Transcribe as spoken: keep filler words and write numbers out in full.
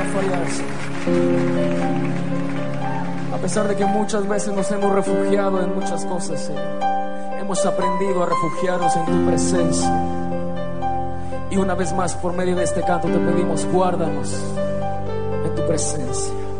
a fallar, Señor. A pesar de que muchas veces nos hemos refugiado en muchas cosas, Señor, hemos aprendido a refugiarnos en tu presencia. Y una vez más, por medio de este canto te pedimos, guárdanos en tu presencia.